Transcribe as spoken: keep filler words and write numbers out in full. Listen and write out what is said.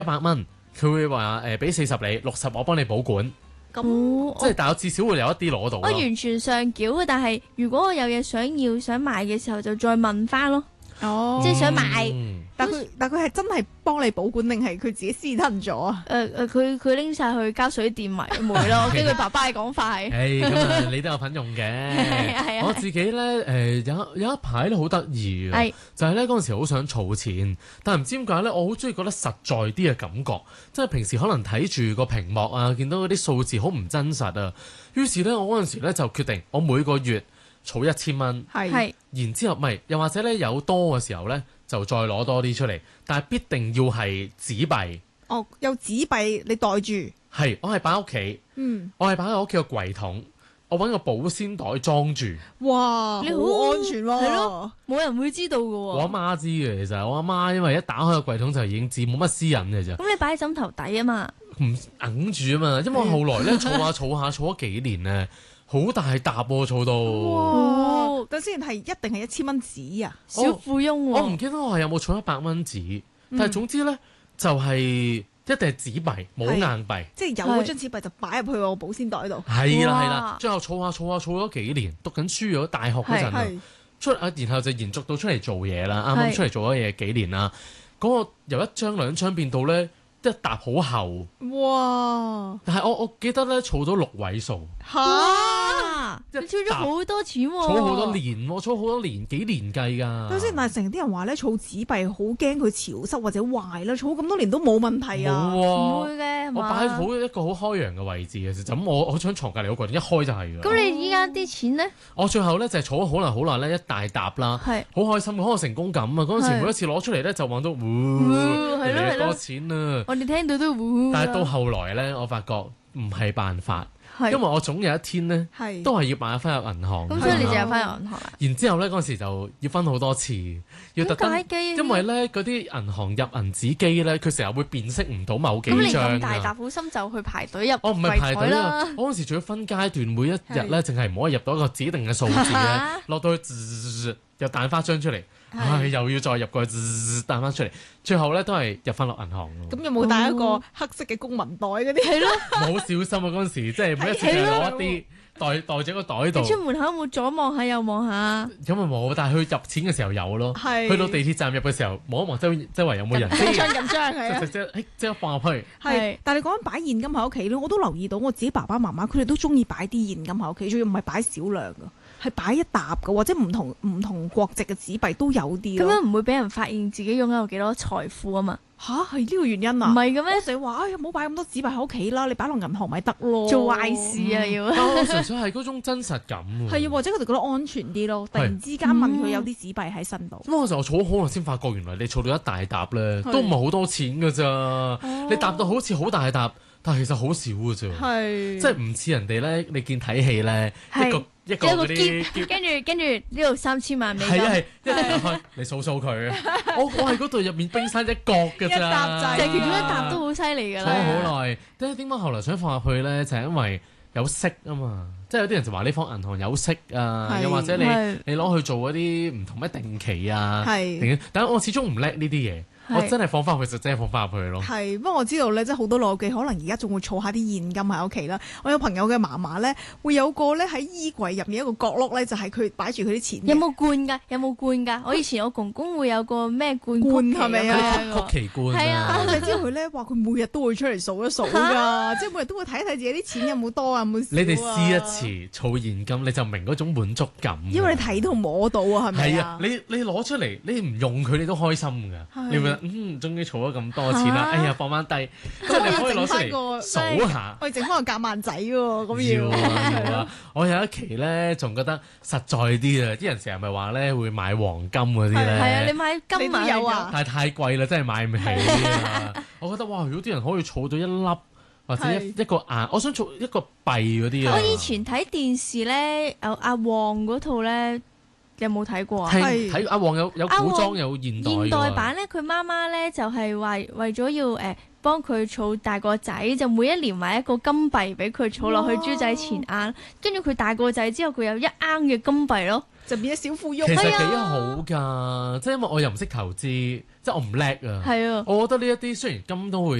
一百蚊，佢會話誒俾四十你，六十我幫你保管。 咁即係但我至少會有一啲攞到咯。 我完全上繳嘅，但係如果我有嘢想要想買嘅時候，就再問翻咯。 哦， 即係想買。 嗯但佢但佢係真係幫你保管定係佢自己私吞咗啊？ 誒誒，佢佢拎晒去交水電煤煤咯。根據爸爸嘅講法係。 誒咁啊，你都有份用嘅。 係啊係啊我自己咧誒有有一排咧好得意嘅， 係就係咧嗰陣時好想儲錢，但係唔知點解咧，我好中意覺得實在啲嘅感覺。即係平時可能睇住個屏幕啊，見到嗰啲數字好唔真實啊。於是咧，我嗰陣時咧就決定，我每個月儲一千蚊， 係係然之後唔係，又或者咧有多嘅時候咧，就再攞多啲出嚟，但係必定要係紙幣。 哦，有紙幣你袋住， 係，我係擺喺屋企， 嗯， 我係擺喺屋企個櫃桶，我揾個保鮮袋裝住。 哇， 你好好安全喎， 係咯，冇人會知道嘅我阿喎。 媽知嘅，其實我阿媽因為一打開個櫃桶就已經知，冇乜私隱嘅咋， 咁你擺喺枕頭底啊嘛。 唔揞住啊嘛。因為我後來咧儲下儲下儲咗幾年咧，好大沓喎儲到。 哇！等先係一定係一千蚊紙啊！ 小富翁我唔喎。 記得我係有冇儲一百蚊紙，但係總之咧就係一定係紙幣，冇硬幣。 即係有嗰張紙幣就擺入去我保鮮袋度。 係啦哇係啦，最後儲下儲下儲咗幾年，讀緊書咗大學嗰陣啊係出啊，然後就延續到出嚟做嘢啦。啱啱係出嚟做咗嘢幾年啦，嗰、個由一張兩張變到咧一沓好厚， 哇！ 但係我我記得咧儲到六位數， 嚇！ 哇！ 一你超咗好多錢喎。 儲好多年喎，儲好多年幾年計㗎。 等先，但係成日啲人話咧，儲紙幣好驚佢潮濕或者壞啦，儲咁多年都冇問題啊。 冇唔喎， 會嘅，係我嘛擺好一個好開揚嘅位置嘅，就咁我我張床隔離嗰個一開就係㗎。 咁你依家啲錢咧？ 我最後咧就係儲咗好耐好耐咧一大沓啦， 係好開心，好有成功感啊！嗰陣時係每一次攞出嚟咧就望到， 係喎， 咯係咯越嚟越多錢啊！ 我哋聽到都會。 但係到後來咧，我發覺唔係辦法， 係因為我總有一天咧係都係要買翻入銀行。 咁，所以你就有翻入銀行啦。 然之後咧嗰陣時就要分好多次，要特登點解嘅因為咧嗰啲銀行入銀紙機咧，佢成日會辨識唔到某幾咁你張咁大沓啊。 好心就去排隊入我唔係排隊櫃啊台！ 我嗰陣時仲要分階段，每一日咧淨係唔可以入到一個指定嘅數字咧，落到去滋又彈翻張出嚟，唉又要再入個滋彈翻出嚟，最後咧都係入翻落銀行咯。 咁有冇帶一個黑色嘅公文袋嗰啲？ 係咯， 好小心啊！嗰陣時即係每一次就攞一啲袋袋咗個袋度你，出門口有冇左望下右望下？ 咁啊冇，但係去入錢嘅時候有咯。 係去到地鐵站入嘅時候，望一望周周圍有冇人先， 緊張緊張係啊即！即誒即刻放入去。 係係， 但係你講緊擺現金喺屋企咧，我都留意到我自己爸爸媽媽佢哋都中意擺啲現金喺屋企，仲要唔係擺少量噶，係擺一沓噶，或者唔同唔同國籍嘅紙幣都有啲咯。 咁樣唔會俾人發現自己擁有幾多財富啊嘛？ 吓係呢個原因唔啊？ 係嘅咩我？成日話哎呀，唔好擺咁多紙幣喺屋企啦，你擺落銀行咪得咯。 做壞事啊要。 但我純粹係嗰種真實感喎。 係啊，或者佢哋覺得安全啲咯。突然之間問佢有啲紙幣喺身度， 咁我就儲好耐先發覺，原來你儲到一大沓咧， 係都唔係好多錢㗎咋。你搭到好似好大沓，但係其實好少㗎咋。 係即係唔似人哋咧，你見睇戲咧， 係一個一個一個嗰啲箧，跟住跟住呢度三千萬美金， 係啊係，一打開你數數佢。我我係嗰度入面冰山一角㗎一沓咋， 仔就係其中一沓都好犀利㗎坐啦。 好耐。點解點解後來想放入去咧？就係因為有息啊嘛。即係有啲人就話你放銀行有息啊， 係又或者你係你攞去做嗰啲唔同咩定期啊， 係定但係我始終唔叻呢啲嘢，我真係放翻去就真係放翻入去咯。 係，不過我知道咧，即係好多老友記可能而家仲會儲下啲現金喺屋企啦。我有朋友嘅嫲嫲咧，會有個咧喺衣櫃入面一個角落咧，就係佢擺住佢啲錢嘅。 有冇罐㗎？有冇罐㗎？我以前我公公會有個咩罐罐曲奇係咪啊咁樣㗎曲奇罐係啊我就知道佢咧話佢每日都會出嚟數一數㗎，即係每日都會睇一睇自己啲錢有冇多啊，有冇少啊。 你哋試一次儲現金，你就明嗰種滿足感。 因為你睇到摸到啊，係咪係啊啊，？ 你你攞出嚟，你唔用佢，你都開心㗎。 係你會覺得嗯，終於儲咗咁多錢啦！ 嚇哎呀，放翻低，即係你可以攞出嚟數下。 我哋整翻個夾萬仔喎，咁要要啊要啊！我有一期咧，仲覺得實在啲啊！啲人成日咪話咧會買黃金嗰啲係啊，你咧， 買你金買都有啊？ 但係太貴啦，真係買唔起啊！我覺得哇，如果啲人可以儲到一粒或者一係一個硬，我想儲一個幣嗰啲啊！ 我以前睇電視咧，有阿旺嗰套咧，你有冇睇過啊？ 聽係睇阿旺有有阿旺古裝有現代㗎現代版咧，佢媽媽咧就係為為咗要誒幫佢儲大個仔，就每一年買一個金幣俾佢儲落去豬仔錢罌，跟住佢大個仔之後，佢有一罌嘅金幣咯。 就變咗小富翁。 其實係啊幾好㗎，即係因為我又唔識投資，即係我唔叻啊。 係啊， 我覺得呢一啲雖然金都會